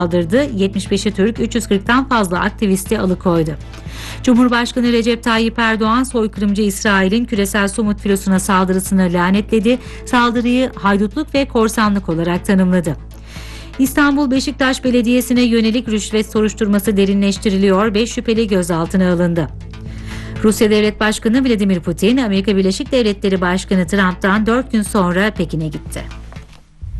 saldırdı. 75'i Türk, 340'tan fazla aktivisti alıkoydu. Cumhurbaşkanı Recep Tayyip Erdoğan, soykırımcı İsrail'in küresel somut filosuna saldırısını lanetledi. Saldırıyı haydutluk ve korsanlık olarak tanımladı. İstanbul Beşiktaş Belediyesi'ne yönelik rüşvet soruşturması derinleştiriliyor. 5 şüpheli gözaltına alındı. Rusya Devlet Başkanı Vladimir Putin, Amerika Birleşik Devletleri Başkanı Trump'tan 4 gün sonra Pekin'e gitti.